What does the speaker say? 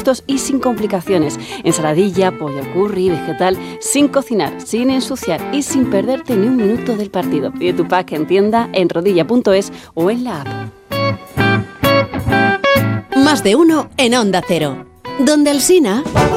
minutos y sin complicaciones. Ensaladilla, pollo curry, vegetal, sin cocinar, sin ensuciar y sin perderte ni un minuto del partido. Pide tu pack en tienda, en rodilla.es o en la app. Más de uno en Onda Cero. Donde Alsina.